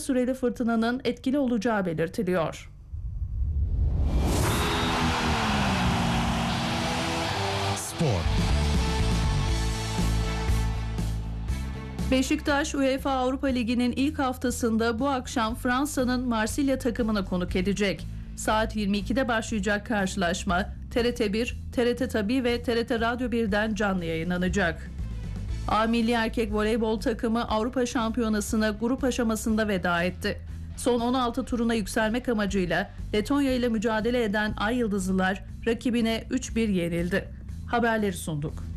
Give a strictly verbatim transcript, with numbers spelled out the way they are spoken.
süreli fırtınanın etkili olacağı belirtiliyor. Spor. Beşiktaş, UEFA Avrupa Ligi'nin ilk haftasında bu akşam Fransa'nın Marsilya takımını konuk edecek. Saat yirmi ikide başlayacak karşılaşma T R T bir, T R T Tabii ve T R T Radyo birden canlı yayınlanacak. A Milli Erkek Voleybol takımı Avrupa Şampiyonası'na grup aşamasında veda etti. Son on altı turuna yükselmek amacıyla Letonya ile mücadele eden Ay Yıldızlılar rakibine üç bir yenildi. Haberleri sunduk.